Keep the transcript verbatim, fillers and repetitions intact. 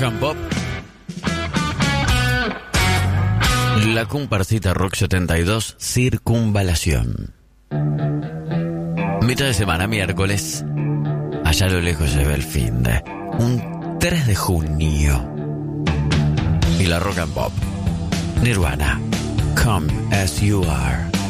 Rock and Pop. La comparsita Rock setenta y dos, Circunvalación. Mitad de semana, miércoles. Allá a lo lejos se ve el fin de un tres de junio. Y la Rock and Pop. Nirvana, Come As You Are.